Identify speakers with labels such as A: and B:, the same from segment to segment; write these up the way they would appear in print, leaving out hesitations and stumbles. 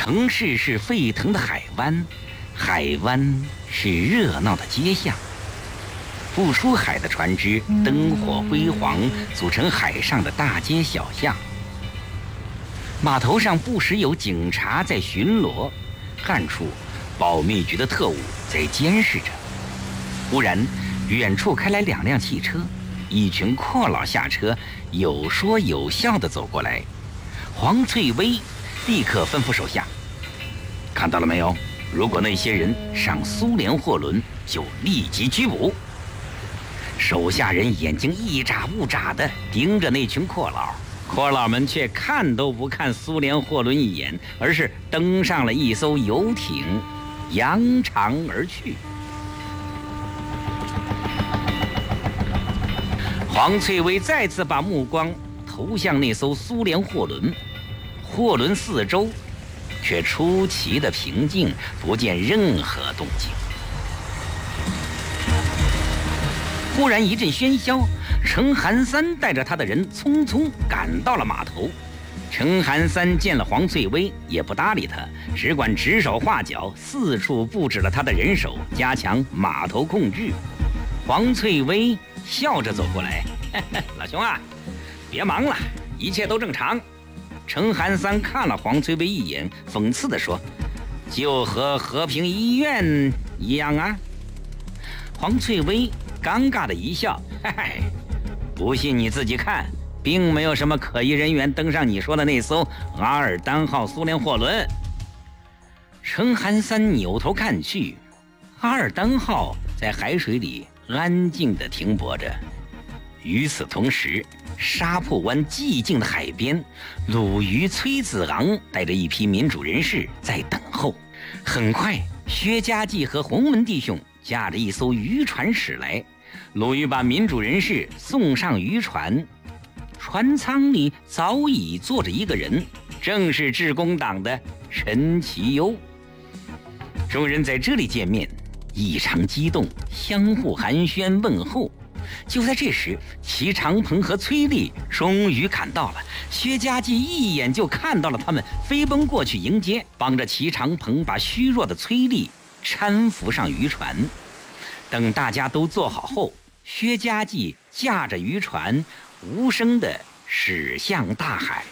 A: 城市是沸腾的海湾，海湾是热闹的街巷。不出海的船只灯火辉煌，组成海上的大街小巷。码头上不时有警察在巡逻，暗处保密局的特务在监视着。忽然，远处开来2辆汽车，一群阔佬下车，有说有笑地走过来。黄翠薇立刻吩咐手下：“看到了没有？如果那些人上苏联货轮，就立即拘捕。”手下人眼睛一眨不眨地盯着那群阔佬，阔佬们却看都不看苏联货轮一眼，而是登上了一艘游艇，扬长而去。黄翠薇再次把目光投向那艘苏联货轮，货轮四周却出奇的平静，不见任何动静。忽然一阵喧嚣，程寒三带着他的人匆匆赶到了码头。程寒三见了黄翠薇，也不搭理他，只管指手画脚，四处布置了他的人手，加强码头控制。黄翠薇笑着走过来：“老兄啊，别忙了，一切都正常。”程寒三看了黄翠薇一眼，讽刺地说：“就和和平医院一样啊。”黄翠薇尴尬的一笑：“嗨，不信你自己看，并没有什么可疑人员登上你说的那艘阿尔丹号苏联货轮。”程寒三扭头看去，阿尔丹号在海水里安静地停泊着。与此同时，沙坡湾寂静的海边，鲁豫、崔子昂带着一批民主人士在等候。很快，薛家骥和洪门弟兄驾着一艘渔船驶来，鲁豫把民主人士送上渔船，船舱里早已坐着一个人，正是致公党的陈其攸。众人在这里见面，异常激动，相互寒暄问候。就在这时，齐长鹏和崔丽终于赶到了。薛家骥一眼就看到了他们，飞奔过去迎接，帮着齐长鹏把虚弱的崔丽搀扶上渔船。等大家都坐好后，薛家骥驾着渔船无声地驶向大海。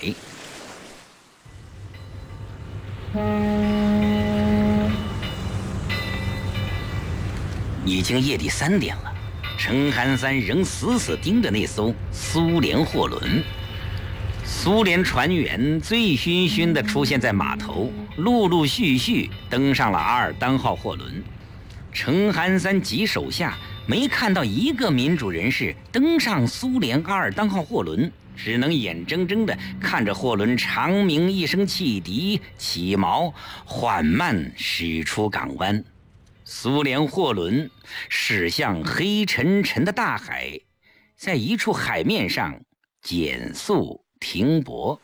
A: 已经夜里3点了，程寒三仍死死盯着那艘苏联货轮。苏联船员醉醺醺地出现在码头，陆陆续续登上了阿尔丹号货轮。程寒三及手下没看到一个民主人士登上苏联阿尔丹号货轮，只能眼睁睁地看着货轮长鸣一声汽笛，起锚，缓慢驶出港湾。苏联货轮驶向黑沉沉的大海，在一处海面上减速停泊。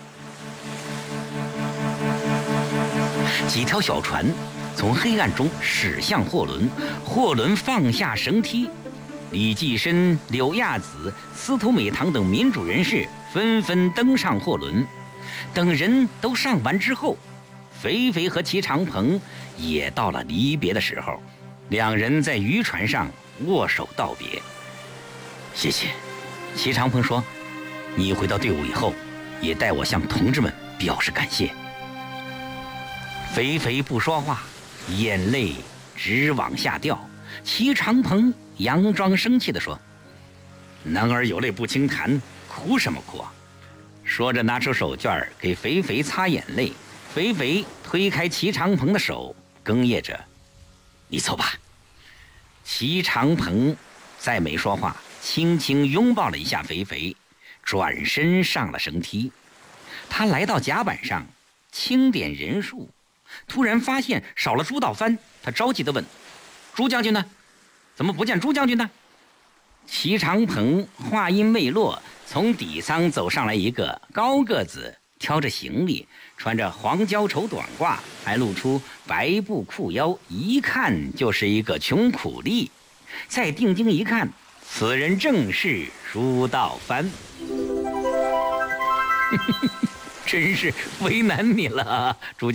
A: 几条小船从黑暗中驶向货轮，货轮放下绳梯，李济深、柳亚子、司徒美堂等民主人士纷纷登上货轮。等人都上完之后，肥肥和齐长鹏也到了离别的时候，两人在渔船上握手道别。谢谢，齐长鹏说，你回到队伍以后，也代我向同志们表示感谢。肥肥不说话，眼泪直往下掉。齐长鹏佯装生气地说，男儿有泪不轻弹，哭什么哭啊？说着拿出手绢给肥肥擦眼泪。肥肥推开齐长鹏的手，哽咽着，你走吧。齐长鹏再没说话，轻轻拥抱了一下肥肥，转身上了绳梯。他来到甲板上，清点人数，突然发现少了朱道藩，他着急地问，朱将军呢？怎么不见朱将军呢？齐长鹏话音未落，从底舱走上来一个高个子，挑着行李，穿着黄胶绸短褂，还露出白布裤腰，一看就是一个穷苦力。再定睛一看，此人正是朱道藩。真是为难你了，朱